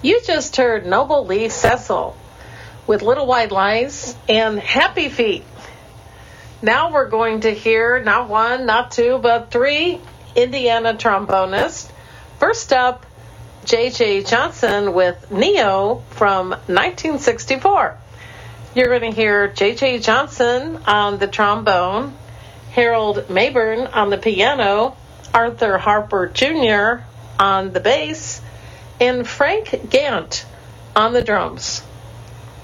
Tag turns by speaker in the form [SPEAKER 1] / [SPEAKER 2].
[SPEAKER 1] You just heard Noble Lee Cecil with Little White Lies and Happy Feet. Now we're going to hear not one, not two, but three Indiana trombonists. First up, J.J. Johnson with Neo from 1964. You're going to hear J.J. Johnson on the trombone, Harold Mayburn on the piano, Arthur Harper Jr. on the bass, and Frank Gant on the drums.